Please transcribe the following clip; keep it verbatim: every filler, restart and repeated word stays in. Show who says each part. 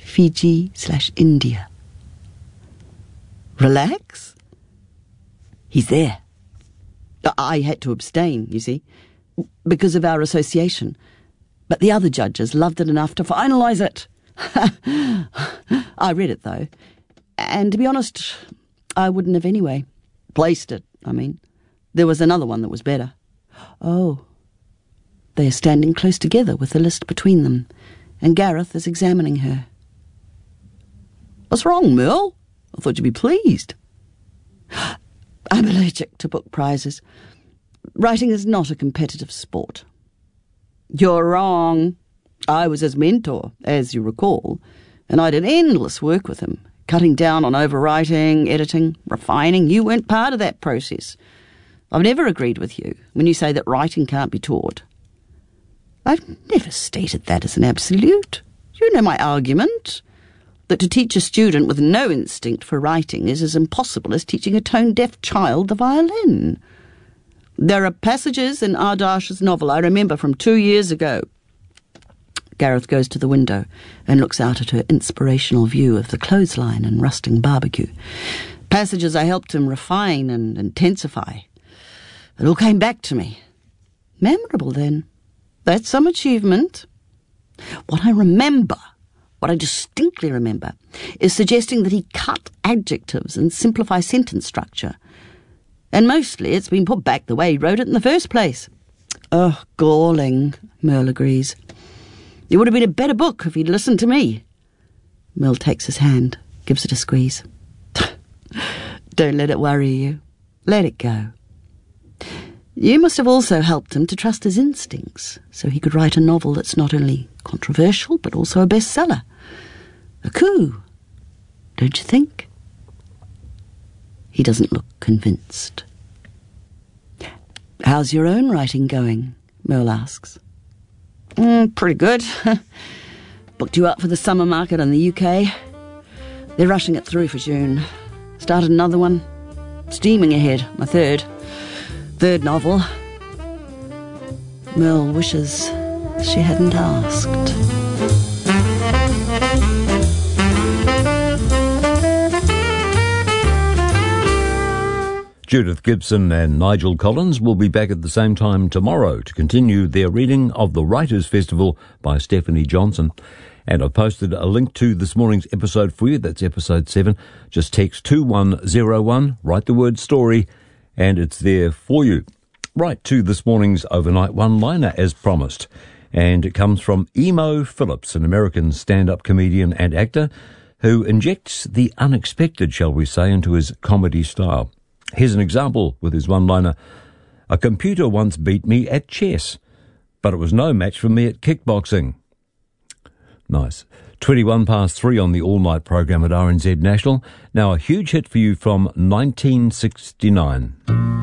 Speaker 1: Fiji slash India. Relax? He's there. I had to abstain, you see, because of our association. But the other judges loved it enough to finalise it. I read it, though. And to be honest, I wouldn't have anyway. Placed it, I mean. There was another one that was better. Oh. They are standing close together with the list between them, and Gareth is examining her. What's wrong, Merle? I thought you'd be pleased. I'm allergic to book prizes. Writing is not a competitive sport. You're wrong. I was his mentor, as you recall, and I did endless work with him, cutting down on overwriting, editing, refining. You weren't part of that process. I've never agreed with you when you say that writing can't be taught. I've never stated that as an absolute. You know my argument, that to teach a student with no instinct for writing is as impossible as teaching a tone-deaf child the violin. There are passages in Ardash's novel I remember from two years ago. Gareth goes to the window and looks out at her inspirational view of the clothesline and rusting barbecue. Passages I helped him refine and intensify. It all came back to me. Memorable, then. That's some achievement. What I remember, what I distinctly remember, is suggesting that he cut adjectives and simplify sentence structure. And mostly it's been put back the way he wrote it in the first place. Oh, galling, Merle agrees. It would have been a better book if he'd listened to me. Merle takes his hand, gives it a squeeze. Don't let it worry you. Let it go. You must have also helped him to trust his instincts, so he could write a novel that's not only controversial, but also a bestseller. A coup, don't you think? He doesn't look convinced. How's your own writing going? Merle asks. Mm, pretty good. Booked you up for the summer market in the U K. They're rushing it through for June. Started another one. Steaming ahead, my third. Third novel. Merle wishes she hadn't asked.
Speaker 2: Judith Gibson and Nigel Collins will be back at the same time tomorrow to continue their reading of The Writers' Festival by Stephanie Johnson. And I've posted a link to this morning's episode for you. That's episode seven. Just text two one zero one, write the word story, and it's there for you. Right to this morning's overnight one-liner as promised. And it comes from Emo Phillips, an American stand-up comedian and actor who injects the unexpected, shall we say, into his comedy style. Here's an example with his one-liner. A computer once beat me at chess, but it was no match for me at kickboxing. Nice. twenty-one past three on the all-night program at R N Z National. Now a huge hit for you from nineteen sixty-nine.